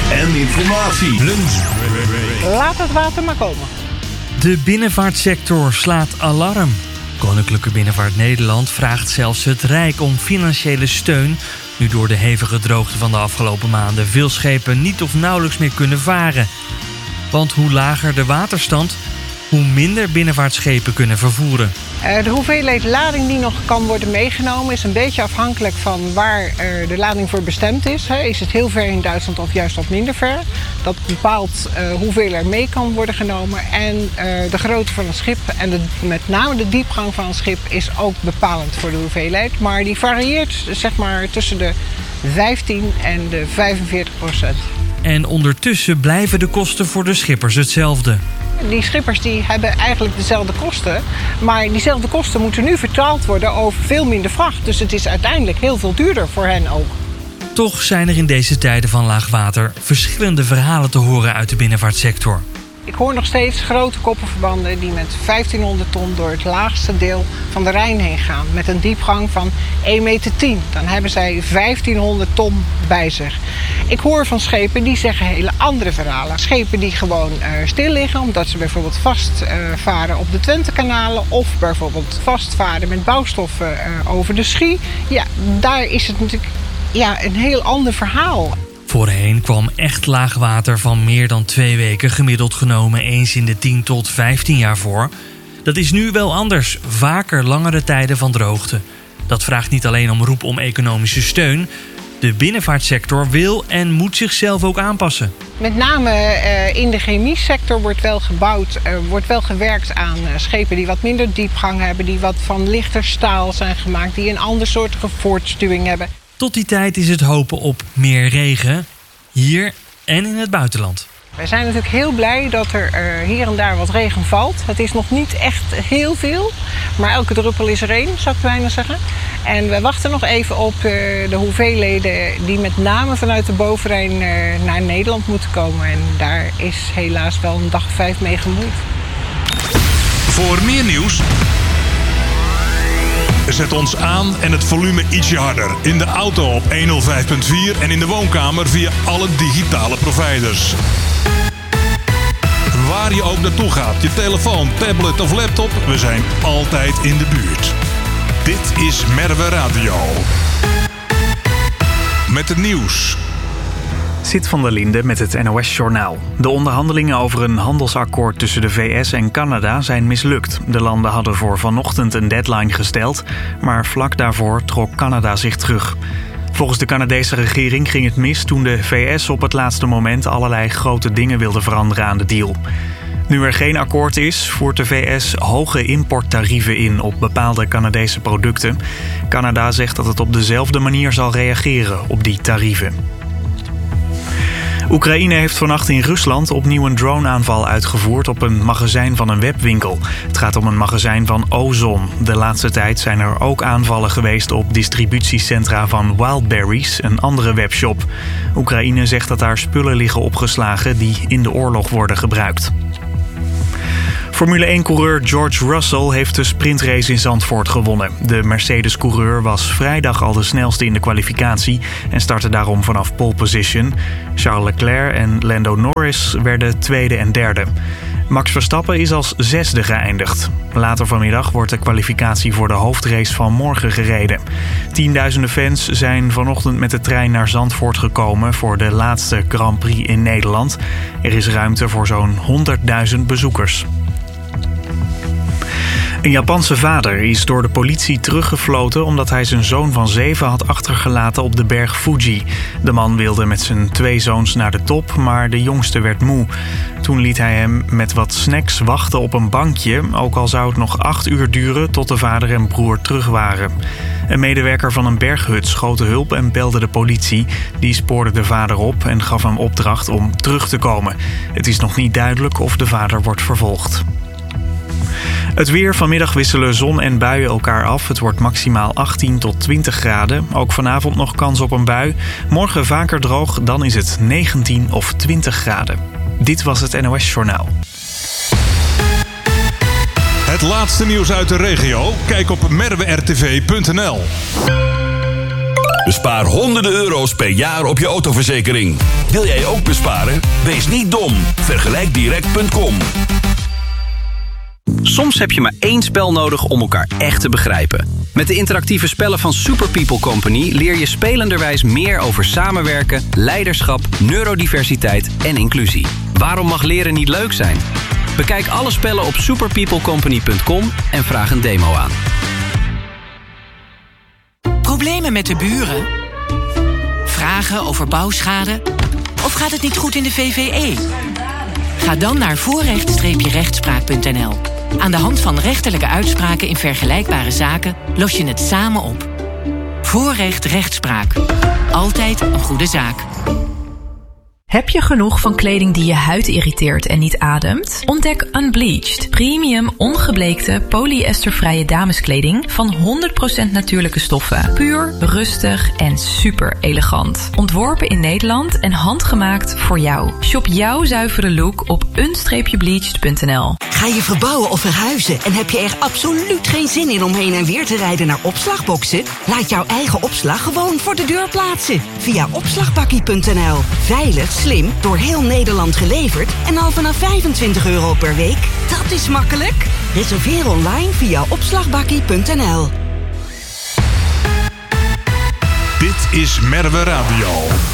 en informatie. Lunch. Laat het water maar komen. De binnenvaartsector slaat alarm. Koninklijke Binnenvaart Nederland vraagt zelfs het Rijk om financiële steun, nu door de hevige droogte van de afgelopen maanden veel schepen niet of nauwelijks meer kunnen varen. Want hoe lager de waterstand, hoe minder binnenvaartschepen kunnen vervoeren. De hoeveelheid lading die nog kan worden meegenomen is een beetje afhankelijk van waar de lading voor bestemd is. Is het heel ver in Duitsland of juist wat minder ver? Dat bepaalt hoeveel er mee kan worden genomen. En de grootte van het schip en met name de diepgang van het schip is ook bepalend voor de hoeveelheid. Maar die varieert zeg maar tussen de 15 en de 45%. En ondertussen blijven de kosten voor de schippers hetzelfde. Die schippers die hebben eigenlijk dezelfde kosten. Maar diezelfde kosten moeten nu vertaald worden over veel minder vracht. Dus het is uiteindelijk heel veel duurder voor hen ook. Toch zijn er in deze tijden van laag water verschillende verhalen te horen uit de binnenvaartsector. Ik hoor nog steeds grote koppenverbanden die met 1500 ton door het laagste deel van de Rijn heen gaan. Met een diepgang van 1,10 meter. Dan hebben zij 1500 ton bij zich. Ik hoor van schepen die zeggen hele andere verhalen. Schepen die gewoon stil liggen omdat ze bijvoorbeeld vastvaren op de Twentekanalen. Of bijvoorbeeld vastvaren met bouwstoffen over de Schie. Ja, daar is het natuurlijk een heel ander verhaal. Voorheen kwam echt laag water van meer dan 2 weken gemiddeld genomen eens in de 10 tot 15 jaar voor. Dat is nu wel anders, vaker langere tijden van droogte. Dat vraagt niet alleen om roep om economische steun. De binnenvaartsector wil en moet zichzelf ook aanpassen. Met name in de chemiesector wordt wel gewerkt aan schepen die wat minder diepgang hebben, die wat van lichter staal zijn gemaakt, die een ander soort voortstuwing hebben. Tot die tijd is het hopen op meer regen, hier en in het buitenland. Wij zijn natuurlijk heel blij dat er hier en daar wat regen valt. Het is nog niet echt heel veel, maar elke druppel is er één, zou ik bijna zeggen. En we wachten nog even op de hoeveelheden die met name vanuit de Bovenrijn naar Nederland moeten komen. En daar is helaas wel een dag of 5 mee gemoeid. Voor meer nieuws, zet ons aan en het volume ietsje harder. In de auto op 105.4 en in de woonkamer via alle digitale providers. Waar je ook naartoe gaat, je telefoon, tablet of laptop, we zijn altijd in de buurt. Dit is Merwe Radio. Met het nieuws. Sid van der Linde met het NOS-journaal. De onderhandelingen over een handelsakkoord tussen de VS en Canada zijn mislukt. De landen hadden voor vanochtend een deadline gesteld, maar vlak daarvoor trok Canada zich terug. Volgens de Canadese regering ging het mis toen de VS op het laatste moment allerlei grote dingen wilde veranderen aan de deal. Nu er geen akkoord is, voert de VS hoge importtarieven in op bepaalde Canadese producten. Canada zegt dat het op dezelfde manier zal reageren op die tarieven. Oekraïne heeft vannacht in Rusland opnieuw een droneaanval uitgevoerd op een magazijn van een webwinkel. Het gaat om een magazijn van Ozon. De laatste tijd zijn er ook aanvallen geweest op distributiecentra van Wildberries, een andere webshop. Oekraïne zegt dat daar spullen liggen opgeslagen die in de oorlog worden gebruikt. Formule 1-coureur George Russell heeft de sprintrace in Zandvoort gewonnen. De Mercedes-coureur was vrijdag al de snelste in de kwalificatie en startte daarom vanaf pole position. Charles Leclerc en Lando Norris werden tweede en derde. Max Verstappen is als 6e geëindigd. Later vanmiddag wordt de kwalificatie voor de hoofdrace van morgen gereden. Tienduizenden fans zijn vanochtend met de trein naar Zandvoort gekomen voor de laatste Grand Prix in Nederland. Er is ruimte voor zo'n 100.000 bezoekers. Een Japanse vader is door de politie teruggefloten omdat hij zijn zoon van 7 had achtergelaten op de berg Fuji. De man wilde met zijn 2 zoons naar de top, maar de jongste werd moe. Toen liet hij hem met wat snacks wachten op een bankje, ook al zou het nog 8 uur duren tot de vader en broer terug waren. Een medewerker van een berghut schoot hulp en belde de politie. Die spoorde de vader op en gaf hem opdracht om terug te komen. Het is nog niet duidelijk of de vader wordt vervolgd. Het weer. Vanmiddag wisselen zon en buien elkaar af. Het wordt maximaal 18 tot 20 graden. Ook vanavond nog kans op een bui. Morgen vaker droog, dan is het 19 of 20 graden. Dit was het NOS Journaal. Het laatste nieuws uit de regio? Kijk op merwertv.nl. Bespaar honderden euro's per jaar op je autoverzekering. Wil jij ook besparen? Wees niet dom. Vergelijkdirect.com. Soms heb je maar één spel nodig om elkaar echt te begrijpen. Met de interactieve spellen van Super People Company leer je spelenderwijs meer over samenwerken, leiderschap, neurodiversiteit en inclusie. Waarom mag leren niet leuk zijn? Bekijk alle spellen op superpeoplecompany.com en vraag een demo aan. Problemen met de buren? Vragen over bouwschade? Of gaat het niet goed in de VVE? Ga dan naar voorrecht-rechtspraak.nl. Aan de hand van rechterlijke uitspraken in vergelijkbare zaken los je het samen op. Voorrecht rechtspraak. Altijd een goede zaak. Heb je genoeg van kleding die je huid irriteert en niet ademt? Ontdek Unbleached, premium ongebleekte polyestervrije dameskleding van 100% natuurlijke stoffen. Puur, rustig en super elegant. Ontworpen in Nederland en handgemaakt voor jou. Shop jouw zuivere look op un-bleached.nl. Ga je verbouwen of verhuizen en heb je er absoluut geen zin in om heen en weer te rijden naar opslagboxen? Laat jouw eigen opslag gewoon voor de deur plaatsen. Via opslagbakkie.nl. Veilig, slim, door heel Nederland geleverd en al vanaf €25 per week. Dat is makkelijk. Reserveer online via opslagbakkie.nl. Dit is Merwe Radio.